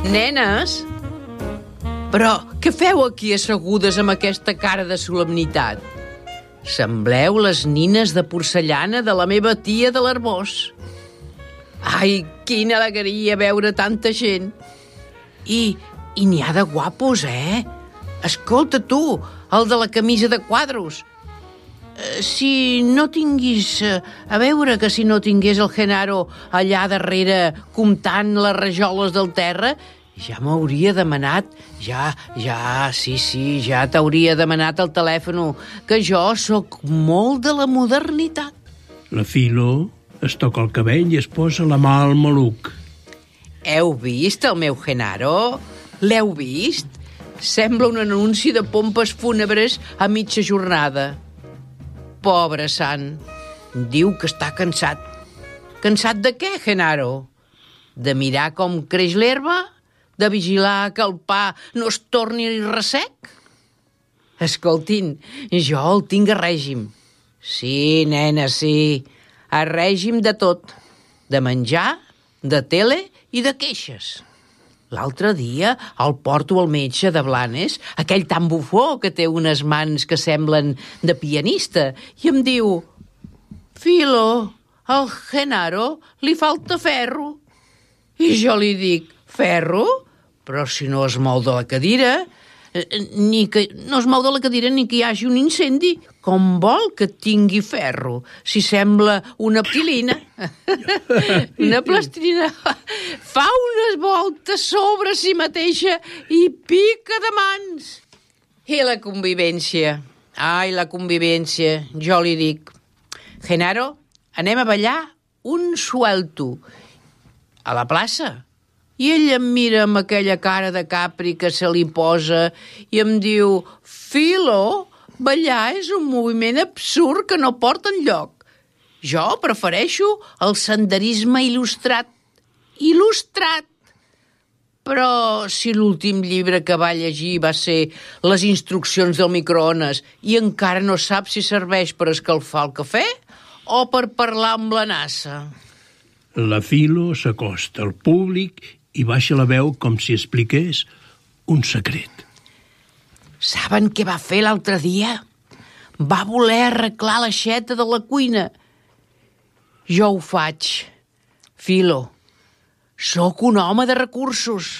Nenes? Però què feu aquí assegudes amb aquesta cara de solemnitat? Sembleu les nines de porcellana de la meva tia de l'Arbós. Ai, quina alegria veure tanta gent. I n'hi ha de guapos, eh? Escolta tu, el de la camisa de quadros. Si no tinguis... A veure que si no tingués el Genaro allà darrere comptant les rajoles del terra, ja m'hauria demanat, ja t'hauria demanat el telèfon, que jo sóc molt de la modernitat. La Filo es toca el cabell i es posa la mà al maluc. Heu vist el meu Genaro? L'heu vist? Sembla un anunci de pompes fúnebres a mitja jornada. Pobre sant. Diu que està cansat. Cansat de què, Genaro? De mirar com creix l'herba? De vigilar que el pa no es torni ressec? Escoltin, jo el tinc a règim. Sí, nena, sí. A règim de tot. De menjar, de tele i de queixes. L'altre dia el porto al metge de Blanes, aquell tan bufó que té unes mans que semblen de pianista, i em diu: Filo, al Genaro li falta ferro. I jo li dic: ferro? Però si no es mou de la cadira, no es mou de la cadira ni que hi hagi un incendi. Com vol que tingui ferro, si sembla una ptilina? Una plastilina. Fa unes voltes sobre si mateixa i pica de mans. I la convivència. Ai, la convivència. Jo li dic: Genaro, anem a ballar un suelto a la plaça. I ell em mira amb aquella cara de capri que se li posa i em diu: Filo, ballar és un moviment absurd que no porta enlloc. Jo prefereixo el senderisme il·lustrat. Il·lustrat! Però si l'últim llibre que va llegir va ser Les instruccions del microones i encara no sap si serveix per escalfar el cafè o per parlar amb la NASA. La Filo s'acosta al públic i baixa la veu com si expliqués un secret. Saben què va fer l'altre dia? Va voler arreglar l'aixeta de la cuina. Jo ho faig. Filo, sóc un home de recursos.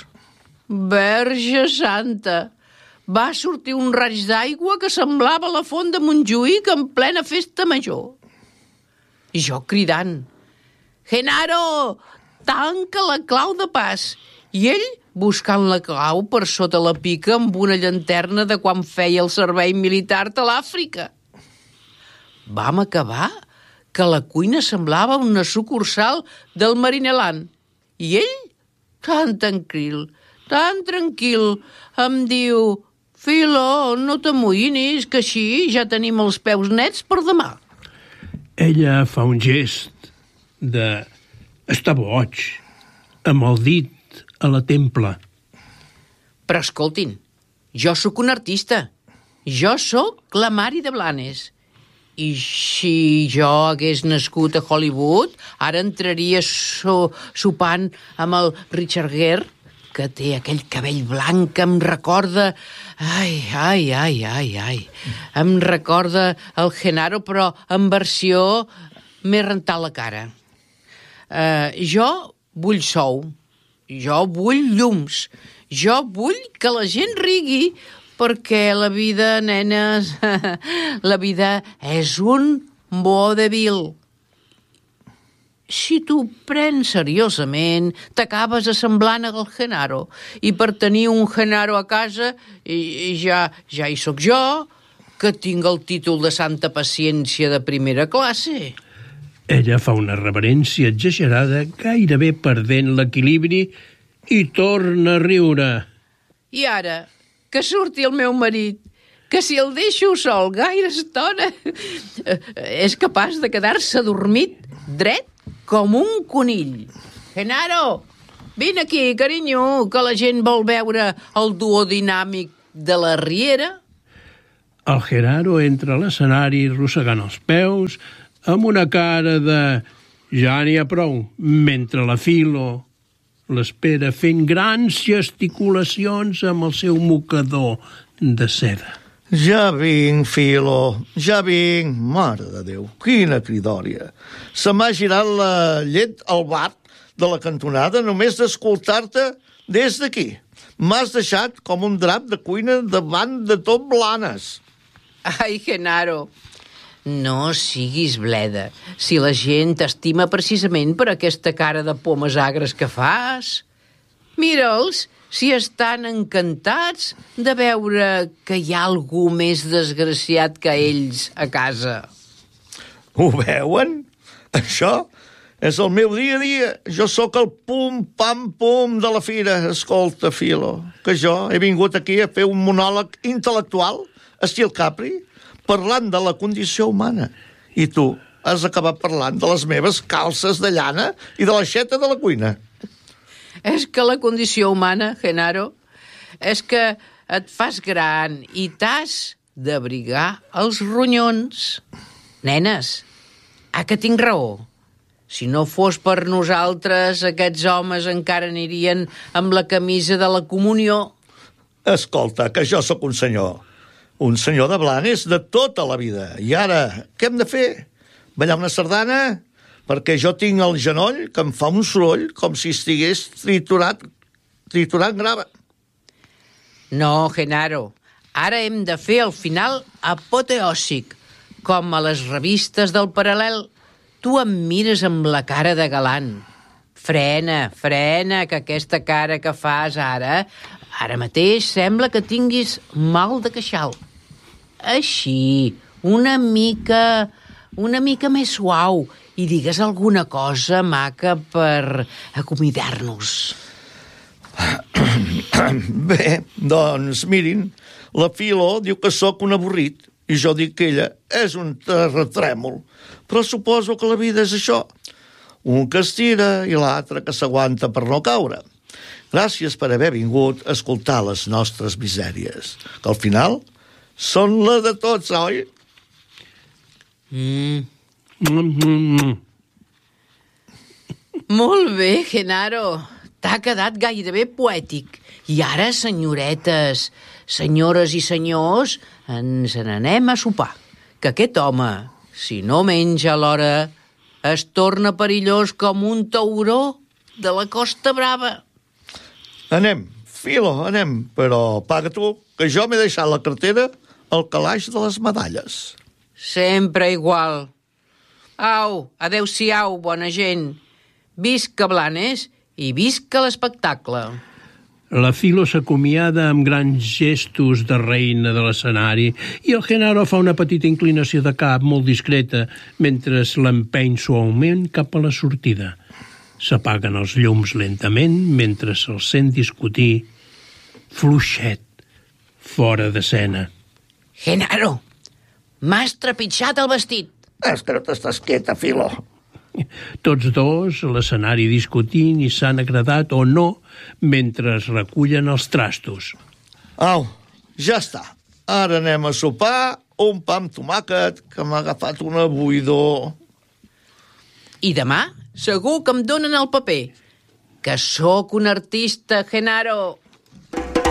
Verge Santa! Va sortir un raig d'aigua que semblava la font de Montjuïc en plena festa major. I jo cridant: Genaro, tanca la clau de pas. I ell buscant la clau per sota la pica amb una llanterna de quan feia el servei militar a l'Àfrica. Vam acabar que la cuina semblava una sucursal del Marineland. I ell, tan tranquil, em diu: Filo, no t'amoïnis, que així ja tenim els peus nets per demà. Ella fa un gest de estar boig, amb el dit a la templa. Però escoltin, jo sóc un artista. Jo sóc la Mari de Blanes. I si jo hagués nascut a Hollywood, ara entraria sopant amb el Richard Gere, que té aquell cabell blanc que em recorda... Ai. Em recorda el Genaro, però en versió m'he rentat la cara. Jo vull sou, jo vull llums, jo vull que la gent rigui, perquè la vida, nenes, la vida és un vodevil. Si t'ho prens seriosament, t'acabes assemblant al Genaro, i per tenir un Genaro a casa, ja hi sóc jo, que tinc el títol de santa paciència de primera classe. Ella fa una reverència exagerada, gairebé perdent l'equilibri, i torna a riure. I ara, que surti el meu marit, que si el deixo sol gaire estona, és capaç de quedar-se dormit dret com un conill. Genaro, vine aquí, carinyo, que la gent vol veure el duodinàmic de la Riera. El Genaro entra a l'escenari rossegant els peus, amb una cara de ja n'hi ha prou, mentre la Filo l'espera fent grans gesticulacions amb el seu mocador de seda. Ja vinc, Filo, ja vinc. Mare de Déu, quina cridòria. Se m'ha girat la llet al bar de la cantonada només d'escoltar-te des d'aquí. M'has deixat com un drap de cuina davant de tot blanes. Ai, Genaro, no siguis bleda. Si la gent t'estima precisament per aquesta cara de pomes agres que fas. Mira'ls, si estan encantats de veure que hi ha algú més desgraciat que ells a casa. Ho veuen? Això és el meu dia a dia. Jo sóc el pum-pam-pum de la fira. Escolta, Filo, que jo he vingut aquí a fer un monòleg intel·lectual, estil Capri, parlant de la condició humana. I tu has acabat parlant de les meves calces de llana i de l'aixeta de la cuina. És que la condició humana, Genaro, és que et fas gran i t'has d'abrigar els ronyons. Nenes, que tinc raó. Si no fos per nosaltres, aquests homes encara anirien amb la camisa de la comunió. Escolta, que jo sóc un senyor. Un senyor de Blanes de tota la vida. I ara, què hem de fer? Ballar una sardana? Perquè jo tinc el genoll que em fa un soroll com si estigués triturant grava. No, Genaro, ara hem de fer el final apoteòsic, com a les revistes del Paral·lel. Tu em mires amb la cara de galant. Frena, que aquesta cara que fas ara mateix sembla que tinguis mal de queixal. Així, una mica més suau, i digues alguna cosa maca per acomiadar-nos. Bé, doncs mirin, la Filo diu que sóc un avorrit i jo dic que ella és un terratrèmol. Però suposo que la vida és això. Un que es tira i l'altre que s'aguanta per no caure. Gràcies per haver vingut a escoltar les nostres misèries, que al final són la de tots, oi? Molt bé, Genaro. T'ha quedat gairebé poètic. I ara, senyoretes, senyores i senyors, ens n'anem a sopar. Que aquest home, si no menja a l'hora, es torna perillós com un tauró de la Costa Brava. Anem, Filo, anem, però paga tu, que jo m'he deixat la cartera al calaix de les medalles. Sempre igual. Au, adeu-siau, bona gent. Visca Blanes i visca l'espectacle. La Filo s'acomiada amb grans gestos de reina de l'escenari i el Genaro fa una petita inclinació de cap molt discreta mentre l'empeny suaument cap a la sortida. S'apaguen els llums lentament mentre se'ls sent discutir fluixet, fora d'escena. Genaro, m'has trepitjat el vestit. És que no t'estàs quieta, Filo. Tots dos a l'escenari discutint i s'han agradat o no mentre es recullen els trastos. Au, ja està. Ara anem a sopar un pa amb tomàquet que m'ha agafat una buidor. I demà segur que em donen el paper. Que sóc un artista, Genaro.